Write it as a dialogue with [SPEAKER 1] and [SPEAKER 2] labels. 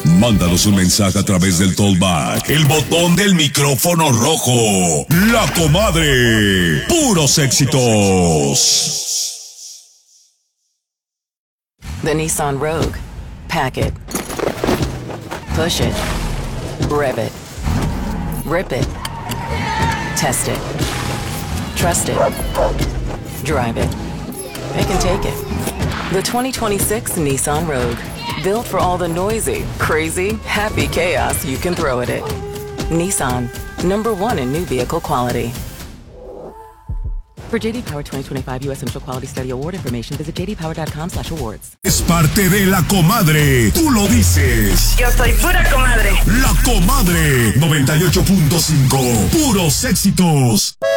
[SPEAKER 1] Mándanos un mensaje a través del Tollback, el botón del micrófono rojo. La Comadre. Puros éxitos.
[SPEAKER 2] The Nissan Rogue. Pack it. Push it. Rev it. Rip it. Test it. Trust it. Drive it. They can take it. The 2026 Nissan Rogue. Built for all the noisy, crazy, happy chaos you can throw at it. Nissan. #1 in new vehicle quality. For JD Power 2025 U.S. Central Quality Study Award information, visit jdpower.com/awards.
[SPEAKER 1] Es parte de La Comadre. Tú lo dices.
[SPEAKER 3] Yo soy pura comadre.
[SPEAKER 1] La Comadre 98.5. Puros éxitos.